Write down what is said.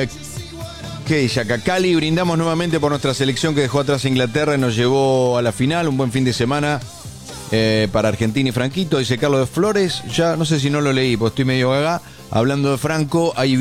¿Qué dice acá? Cali, brindamos nuevamente por nuestra selección que dejó atrás a Inglaterra y nos llevó a la final. Un buen fin de semana para Argentina y Franquito. Dice Carlos de Flores. Ya no sé si no lo leí, porque estoy medio gaga. Hablando de Franco, hay